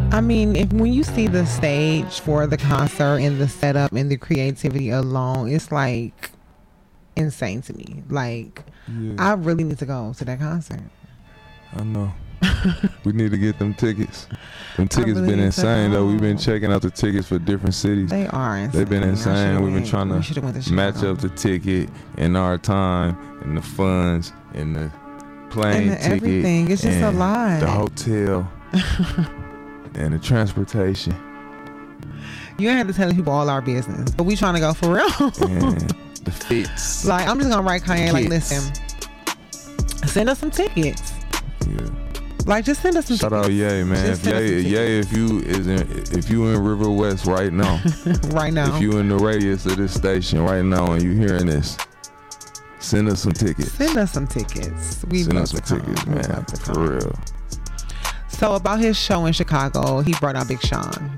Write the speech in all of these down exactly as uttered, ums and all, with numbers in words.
I mean, if when you see the stage for the concert and the setup and the creativity alone, it's like insane to me. Like, yeah. I really need to go to that concert. I know. We need to get them tickets. Them tickets really been insane though. We've been checking out the tickets for different cities. They are insane. They've been insane. We've been trying to, to match up the ticket and our time and the funds and the plane and the ticket. Everything. It's just a lot. The hotel and the transportation. You had to tell people all our business, but we trying to go for real. And the fits. Like, I'm just gonna write Kanye like, listen, send us some tickets. Yeah. Like, just send us some Shout tickets. out Ye, man. If Ye, Ye, if you is in, if you in River West right now, right now, if you in the radius of this station right now and you hearing this, send us some tickets. Send us some tickets. We send love us some to tickets, come. man. For real. So about his show in Chicago, he brought out Big Sean.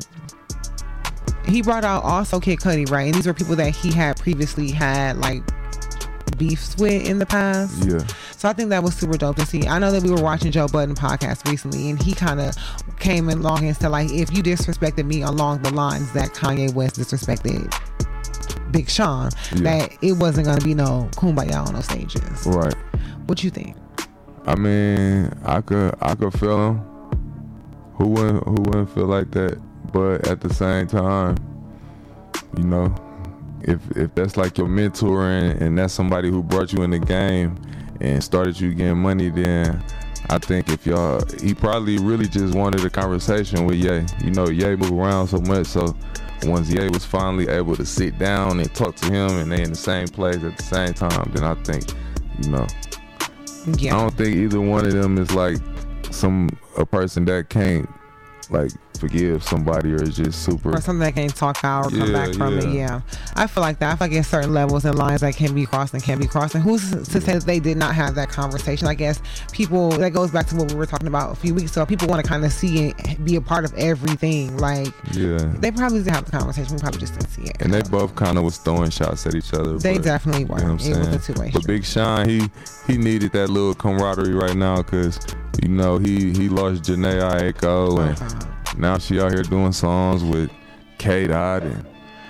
He brought out also Kid Cudi, right? And these were people that he had previously had like beefs with in the past. Yeah. So I think that was super dope to see. I know that we were watching Joe Budden podcast recently, and he kind of came along and said, like, if you disrespected me along the lines that Kanye West disrespected Big Sean, yeah. that it wasn't gonna be no kumbaya on those stages. Right. What you think? I mean, I could I could feel him. Who wouldn't who wouldn't feel like that? But at the same time, you know, if if that's like your mentor and, and that's somebody who brought you in the game and started you getting money, then I think if y'all, he probably really just wanted a conversation with Ye. You know, Ye move around so much, so once Ye was finally able to sit down and talk to him and they in the same place at the same time, then I think, you know, yeah. I don't think either one of them is like some a person that can't like forgive somebody or is just super or something that can't talk out or yeah, come back from yeah. it. Yeah, I feel like that. I feel like there's certain levels and lines that can be crossed and can't be crossed. And who's to say that they did not have that conversation? I guess people, that goes back to what we were talking about a few weeks ago. People want to kind of see it, be a part of everything. Like, yeah, they probably didn't have the conversation. We probably just didn't see it. And they both kind of was throwing shots at each other. They but, definitely were. You know what I'm it saying? was a two-way But Big Sean, he he needed that little camaraderie right now because, you know, he he lost Janae Aiko and uh-huh. now she out here doing songs with K-Dot. And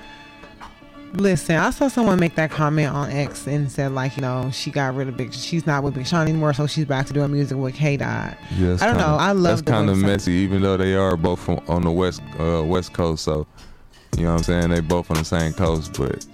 listen, I saw someone make that comment on X and said, like, you know, she got rid of Big, she's not with Big Sean anymore, so she's back to doing music with K-Dot. Yeah, I don't kinda, know. I love that's kind of messy, even though they are both from, on the west uh, west coast. So, you know what I'm saying? They both on the same coast, but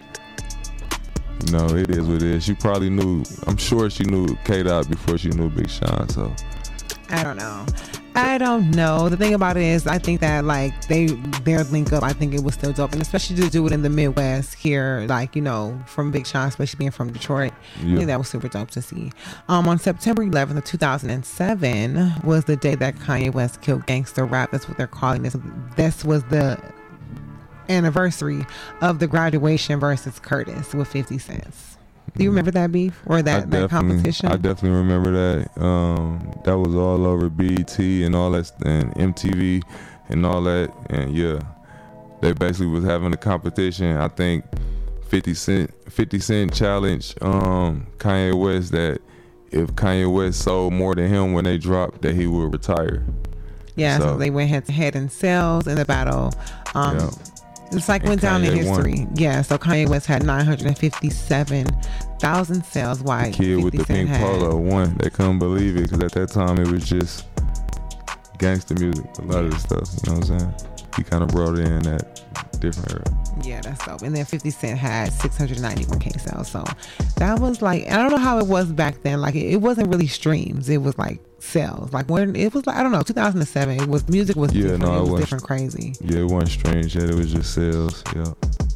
you know, it is what it is. She probably knew. I'm sure she knew K-Dot before she knew Big Sean. So, I don't know. I don't know. The thing about it is, I think that like they their link up, I think it was still dope, and especially to do it in the Midwest here, like, you know, from Big Sean, especially being from Detroit. Yeah. I think that was super dope to see. Um, on September eleventh of two thousand seven was the day that Kanye West killed gangster rap. That's what they're calling this. This was the anniversary of the graduation versus Curtis with fifty cents. Do you remember that beef or that, that competition? I definitely remember that. Um, that was all over B E T and all that, and M T V and all that. And yeah, they basically was having a competition. I think fifty Cent, fifty Cent challenged um, Kanye West that if Kanye West sold more than him when they dropped, that he would retire. Yeah, so, so they went head to head in sales in the battle. Um, yeah. It's like and went down in history. Won. Yeah, so Kanye West had nine hundred fifty-seven thousand sales. Why? The kid with the pink had. polo won. They couldn't believe it because at that time it was just gangster music. A lot of the stuff, you know what I'm saying? He kind of brought in that different era. Yeah, that's dope. And then fifty Cent had six hundred ninety-one K sales. So that was like, I don't know how it was back then. Like, it, it wasn't really streams. It was like sales. Like, when it was like, I don't know, two thousand seven, it was, music was yeah, different. No, it was it different, crazy. Yeah, it wasn't strange yet. It was just sales. Yeah.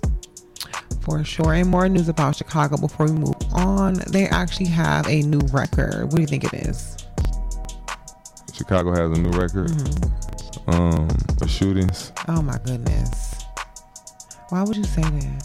For sure. And more news about Chicago before we move on. They actually have a new record. What do you think it is? Chicago has a new record. Mm-hmm. Um, of shootings. Oh my goodness. Why would you say that?